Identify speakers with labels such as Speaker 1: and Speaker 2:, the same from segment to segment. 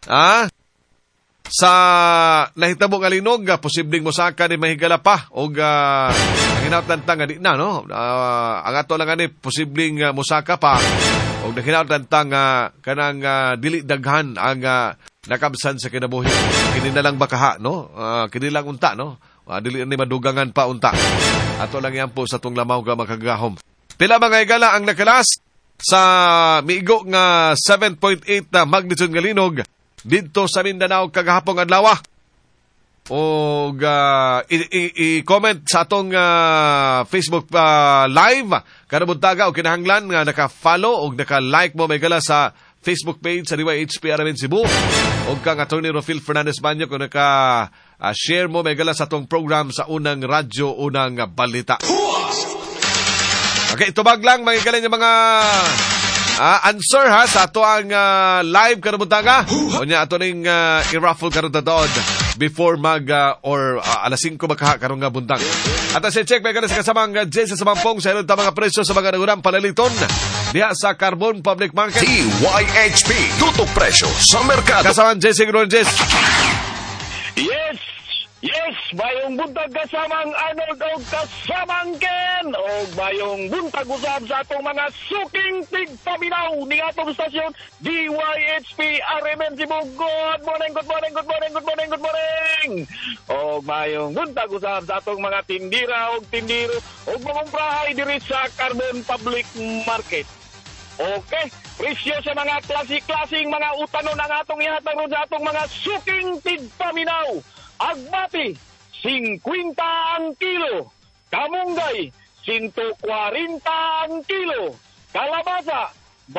Speaker 1: Sa nahitabo nga linog, posibleng mosaka ni mahigala pa o nahinatantang nga di na, no? Ang ato lang ani, posibleng mosaka pa o nahinatantang kanang dili daghan ang nakabsan sa kinabuhi. Kini na lang bakaha, no? Kini lang unta, no? Dili ni madugangan pa unta. Ato lang yan po sa tong lamaw nga makagahom. Pila mga higala ang nakalas sa miigo nga 7.8 na magnitude nga linog dito sa Mindanao kagahapong adlaw. O i-comment sa atong Facebook live kada buntaga o kinahanglan nga naka-follow o naka-like mo may gala sa Facebook page sa DYHP Aramen Cebu o kang Atty. Rofil Fernandez Banyo kung naka-share mo may gala sa atong program sa unang radyo, unang balita. Okay, tubag lang mga galing yung mga answer ha sa ato ang live karabuntaga. O niya ato ning i-raffle karabuntaga before alas 5 magkaha karong nga buntag. At sa check may ganun sa kasamang Jesse sa Mampong sa ilong mga presyo sa mga nagunang palaliton diha sa Carbon Public Market.
Speaker 2: DYHP, tutok presyo sa merkado.
Speaker 1: Kasamang Jesse, ganoon Jess.
Speaker 3: Yes, bayong buntag kasamang Arnold o kasamang Ken o bayong buntag usab sa atong mga suking tigpaminaw ni atong stasyon DYHP Aramen Cebu. Good morning. O bayong buntag usab sa atong mga tindira o tindiro o mamumprahay diri sa Carbon Public Market. Okay, presyo sa mga klasik-klasing mga utanon ang atong ihatag sa atong mga suking tigpaminaw. Agbati, 50 ang kilo. Kamunggay, 140 ang kilo. Kalabasa,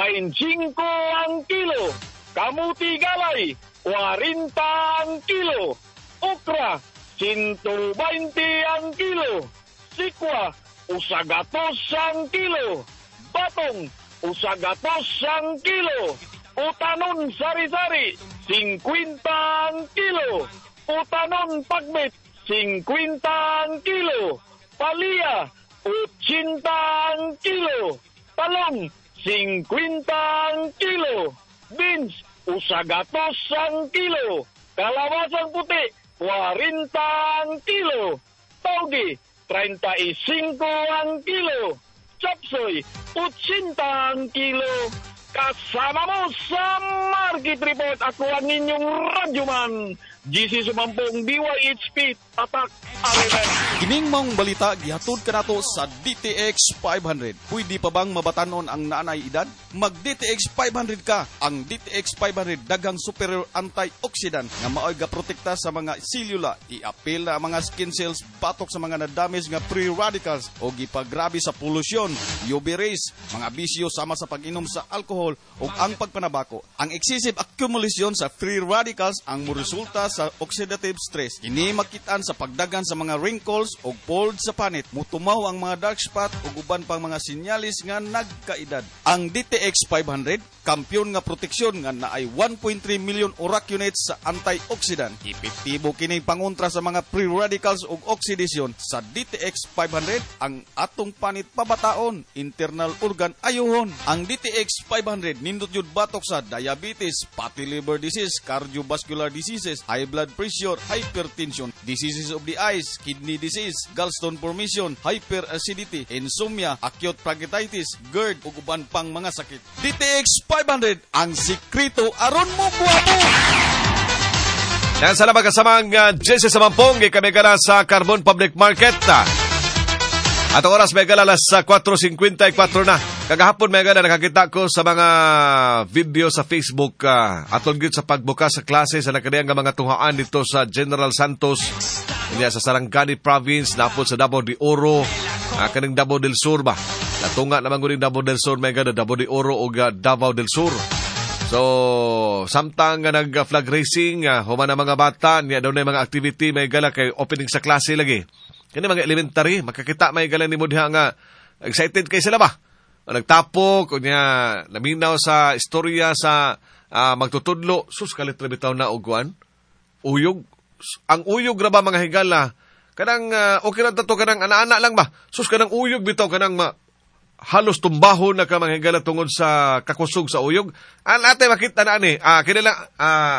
Speaker 3: 25 ang kilo. Kamuti galay, 40 ang kilo. Okra, 120 ang kilo. Sikwa, usagatos ang kilo. Batong, usagatos ang kilo. Utanon sari-sari, 50 ang kilo. Utanon pagbit, 50 ang kilo. Palya, 80 ang kilo. Talong, 50 ang kilo. Beans, usagatos ang kilo. Kalabasang puti, 40 ang kilo. Taugi, 35 ang kilo. Chapsoy, 80 ang kilo. Kasama mo sa Market Report. Ako ang inyong radyoman, GC Sumampong, DYHP, Tatak Aramen.
Speaker 4: Kining mong balita gihatod kanato sa DTX 500. Pwede pa bang mabatanon ang naanay edad? Mag DTX 500 ka. Ang DTX 500 daghang superior antioxidant nga maoy ga protekta sa mga selula, i-appeal na mga skin cells, batok sa mga na-damage nga free radicals o gipagrabe sa polusyon, UV rays, mga bisyo sama sa pag-inom sa alcohol o ang pagpanabako. Ang excessive accumulation sa free radicals ang moresulta sa oxidative stress. Kini makitaan sa pagdagan sa mga wrinkles o folds sa panit, mutumaw ang mga dark spot o uban pang mga sinyalis nga nagkaedad. Ang DTX 500, kampyon nga proteksyon nga naay 1.3 million ORAC units sa antioxidant. Epektibo kini pangontra sa mga free radicals o oxidation. Sa DTX 500, ang atong panit pabataon, internal organ ayuhon. Ang DTX 500 nindot yun batok sa diabetes, fatty liver disease, cardiovascular diseases, high blood pressure, hypertension, diseases of the eyes, kidney disease, gallstone formation, hyperacidity, insomnia, acute pancreatitis, GERD, ug uban pang mga sakit. DTX 500, ang sikreto aron mo buhato.
Speaker 1: Yan sa labang kasamang Jesse sa Mampong, kami ka na sa Carbon Public Market. At ang oras may alas 4:54 na. Kagahapon may na nakakita ko sa mga video sa Facebook atong gyud sa pagbukas sa klase sa nakadiyang mga tunghaan dito sa General Santos niya sa Sarangani Province, napod sa Davao de Oro, kaning Davao del Sur ba. Natunga naman guning Davao del Sur may Davao de Oro o Davao del Sur. So, samtang nag-flag racing, human na mga bata, niya daw na mga activity, may gala kay opening sa klase lagi. Kani mga elementary, makakita may gala ni mo diha nga excited kay sila ba? Nagtapok, kunya laminaw sa istorya sa magtutudlo. Sus, kalit na bitaw na uguan. Uyog. Ang uyog na ba mga higala? Kanang, okay na tato, kanang ana-ana lang ba? Sus, kanang uyog bitaw, kanang halos tumbaho na ka mga higala tungod sa kakusog sa uyog. Ate, makita na ani. Kinala,